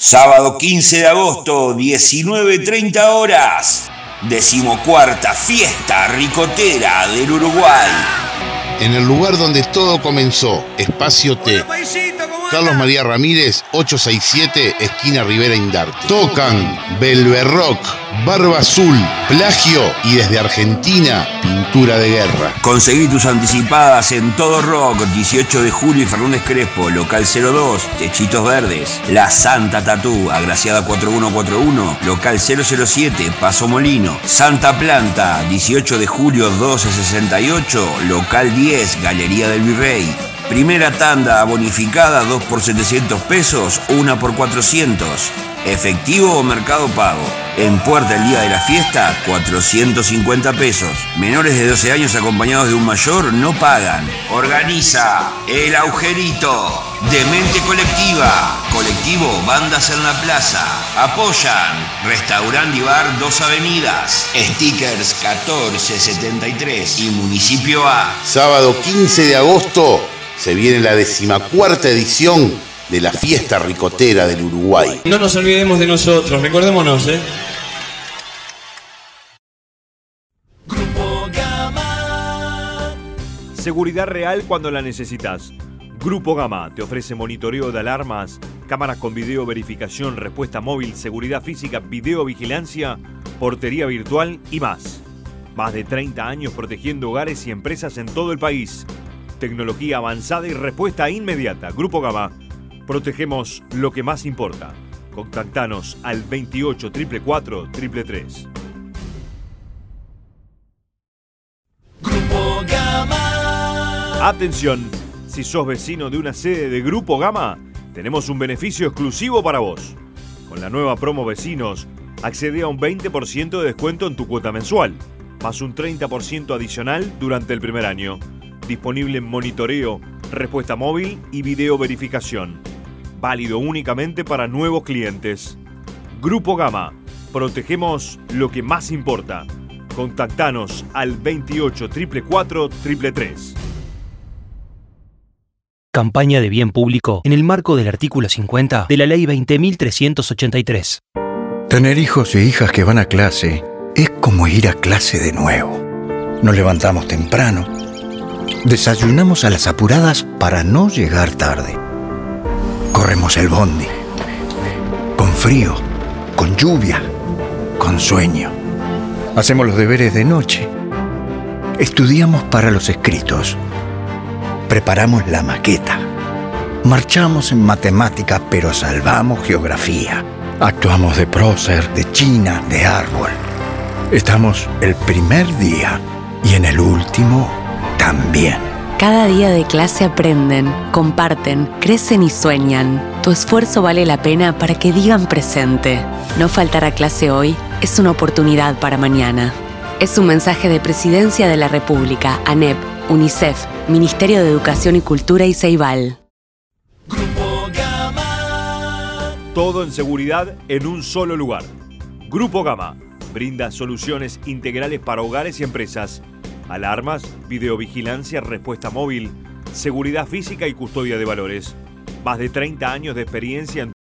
Sábado 15 de agosto, 19:30 horas. 14ª Fiesta Ricotera del Uruguay. En el lugar donde todo comenzó, Espacio T. Carlos María Ramírez, 867, esquina Rivera Indarte. Tocan Belverrock, Barba Azul, Plagio y desde Argentina, Pintura de Guerra. Conseguí tus anticipadas en Todo Rock, 18 de julio y Fernández Crespo, local 02, Techitos Verdes. La Santa Tatú, Agraciada 4141, local 007, Paso Molino. Santa Planta, 18 de julio 1268, local 10, Galería del Virrey. Primera tanda bonificada, 2 por 700 pesos, 1 por 400. Efectivo o mercado pago. En puerta el día de la fiesta, 450 pesos. Menores de 12 años acompañados de un mayor no pagan. Organiza El Agujerito. Demente Colectiva. Colectivo Bandas en la Plaza. Apoyan Restaurante y Bar 2 Avenidas. Stickers 1473 y Municipio A. Sábado 15 de agosto se viene la 14ª edición de la Fiesta Ricotera del Uruguay. No nos olvidemos de nosotros, recordémonos, Grupo Gama. Seguridad real cuando la necesitas. Grupo Gama te ofrece monitoreo de alarmas, cámaras con video verificación, respuesta móvil, seguridad física, videovigilancia, portería virtual y más. Más de 30 años protegiendo hogares y empresas en todo el país. Tecnología avanzada y respuesta inmediata. Grupo Gama. Protegemos lo que más importa. Contactanos al 28 444 333. Grupo Gama. Atención, si sos vecino de una sede de Grupo Gama, tenemos un beneficio exclusivo para vos. Con la nueva promo Vecinos, accede a un 20% de descuento en tu cuota mensual, más un 30% adicional durante el primer año. Disponible en monitoreo, respuesta móvil y video verificación. Válido únicamente para nuevos clientes. Grupo Gama. Protegemos lo que más importa. Contactanos al 28 444 333. Campaña de bien público en el marco del artículo 50 de la Ley 20.383. Tener hijos e hijas que van a clase es como ir a clase de nuevo. Nos levantamos temprano. Desayunamos a las apuradas para no llegar tarde. Corremos el bondi. Con frío, con lluvia, con sueño. Hacemos los deberes de noche. Estudiamos para los escritos. Preparamos la maqueta. Marchamos en matemática, pero salvamos geografía. Actuamos de prócer, de china, de árbol. Estamos el primer día y en el último también. Cada día de clase aprenden, comparten, crecen y sueñan. Tu esfuerzo vale la pena para que digan presente. No faltar a clase hoy es una oportunidad para mañana. Es un mensaje de Presidencia de la República, ANEP, UNICEF, Ministerio de Educación y Cultura y Ceibal. Grupo Gama. Todo en seguridad en un solo lugar. Grupo Gama brinda soluciones integrales para hogares y empresas. Alarmas, videovigilancia, respuesta móvil, seguridad física y custodia de valores. Más de 30 años de experiencia en...